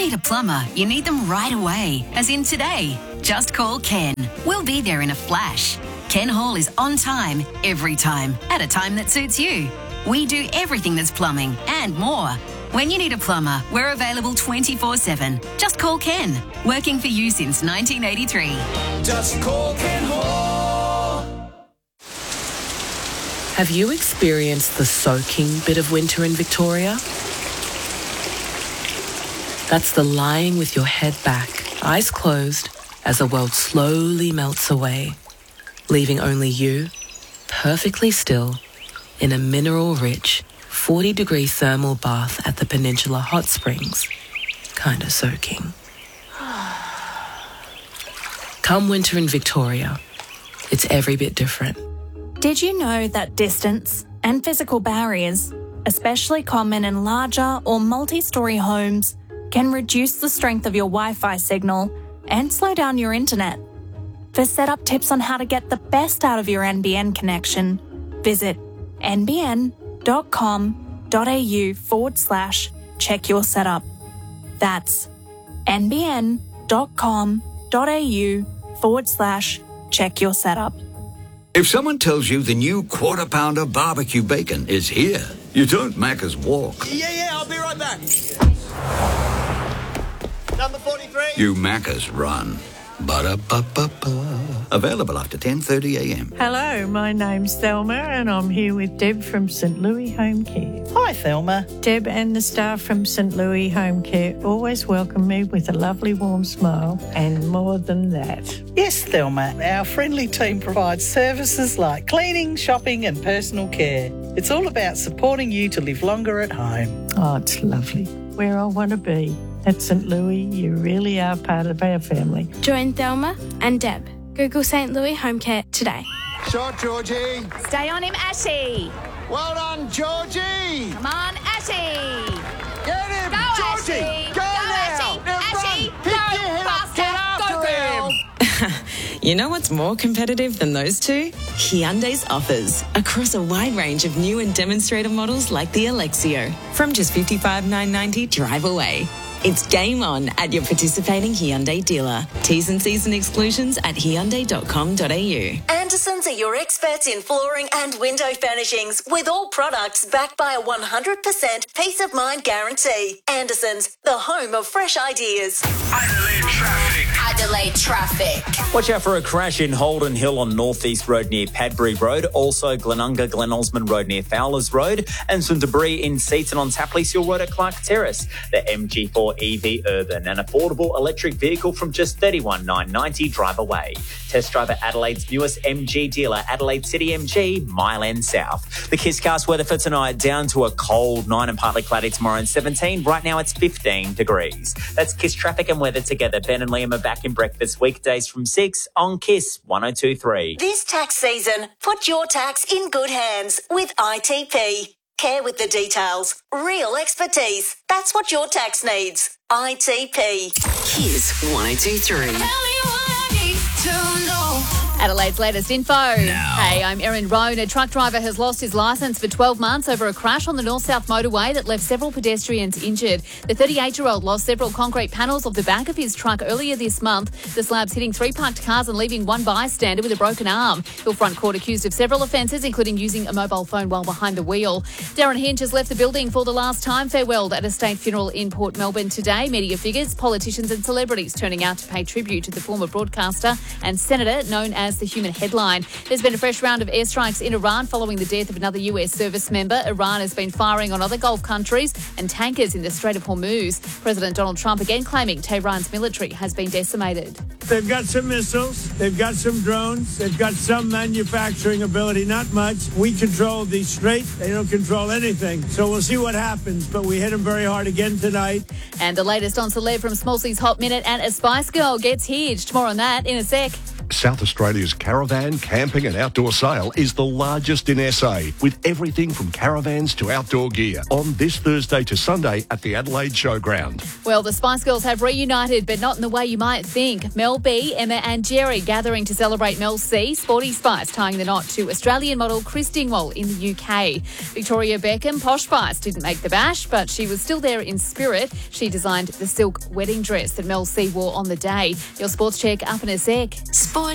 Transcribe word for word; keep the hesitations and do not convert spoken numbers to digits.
need a plumber, you need them right away, as in today. Just call Ken. We'll be there in a flash. Ken Hall is on time, every time, at a time that suits you. We do everything that's plumbing and more. When you need a plumber, we're available twenty-four seven. Just call Ken. Working for you since nineteen eighty-three. Just call Ken Hall. Have you experienced the soaking bit of winter in Victoria? That's the lying with your head back, eyes closed, as the world slowly melts away, leaving only you, perfectly still, in a mineral-rich, forty-degree thermal bath at the Peninsula Hot Springs, kinda soaking. Come winter in Victoria, it's every bit different. Did you know that distance and physical barriers, especially common in larger or multi-storey homes, can reduce the strength of your Wi-Fi signal and slow down your internet? For setup tips on how to get the best out of your N B N connection, visit nbn.com.au forward slash check your setup. That's nbn.com.au forward slash check your setup. If someone tells you the new Quarter Pounder barbecue bacon is here, you don't Macca's walk. Yeah, yeah, I'll be right back. Number forty-three. You Macca's run. Ba-da-ba-ba-ba. Available after ten thirty a m. Hello, my name's Thelma and I'm here with Deb from St Louis Home Care. Hi, Thelma. Deb and the staff from St Louis Home Care always welcome me with a lovely warm smile, and more than that. Yes, Thelma, our friendly team provides services like cleaning, shopping and personal care. It's all about supporting you to live longer at home. Oh, it's lovely. Where I want to be. At St Louis, you really are part of our family. Join Thelma and Deb. Google St Louis Home Care today. Shot, Georgie. Stay on him, Ashy. Well done, Georgie. Come on, Ashy. Get him, Go, Georgie. Ashy. Go, Go, now. Ashy. Now Ashy, run. go, Pick your head up. faster. Get after Go, him. girl. You know what's more competitive than those two? Hyundai's offers across a wide range of new and demonstrator models like the Alexio. From just fifty-five thousand nine hundred ninety dollars drive away. It's game on at your participating Hyundai dealer. T's and C's and exclusions at hyundai dot com dot a u. Andersons are your experts in flooring and window furnishings, with all products backed by a one hundred percent peace of mind guarantee. Andersons, the home of fresh ideas. Adelaide traffic. Adelaide traffic. Watch out for a crash in Holden Hill on North East Road near Padbury Road. Also Glenunga, Glen Osmond Road near Fowlers Road. And some debris in Seaton on Tapley Hill Road at Clark Terrace. The M G four E V Urban, an affordable electric vehicle from just thirty-one thousand nine hundred ninety dollars drive away. Test drive at Adelaide's newest M G dealer, Adelaide City M G, Mile End South. The Kisscast weather for tonight, down to a cold nine and partly cloudy tomorrow and seventeen. Right now it's fifteen degrees. That's Kiss traffic and weather together. Ben and Liam are back in breakfast weekdays from six on Kiss one oh two point three. This tax season, put your tax in good hands with I T P. Care with the details. Real expertise. That's what your tax needs. I T P. Kiss one oh two point three. Adelaide's latest info. Hey, I'm Erin Roan. A truck driver has lost his licence for twelve months over a crash on the north-south motorway that left several pedestrians injured. The thirty-eight-year-old lost several concrete panels off the back of his truck earlier this month. The slabs hitting three parked cars and leaving one bystander with a broken arm. Hillfront Court accused of several offences, including using a mobile phone while behind the wheel. Darren Hinch has left the building for the last time. Farewelled at a state funeral in Port Melbourne today. Media figures, politicians and celebrities turning out to pay tribute to the former broadcaster and senator known as the human headline. There's been a fresh round of airstrikes in Iran following the death of another U S service member. Iran has been firing on other Gulf countries and tankers in the Strait of Hormuz. President Donald Trump again claiming Tehran's military has been decimated. They've got some missiles, they've got some drones, they've got some manufacturing ability, not much. We control the strait, they don't control anything. So we'll see what happens, but we hit them very hard again tonight. And the latest on celeb from Smallsy's Hot Minute, and a Spice Girl gets hitched. More on that in a sec. South Australia's caravan, camping and outdoor sale is the largest in S A, with everything from caravans to outdoor gear, on this Thursday to Sunday at the Adelaide Showground. Well, the Spice Girls have reunited, but not in the way you might think. Mel B, Emma and Jerry gathering to celebrate Mel C, Sporty Spice tying the knot to Australian model Chris Dingwall in the U K. Victoria Beckham, Posh Spice, didn't make the bash, but she was still there in spirit. She designed the silk wedding dress that Mel C wore on the day. Your sports check up in a sec. Sport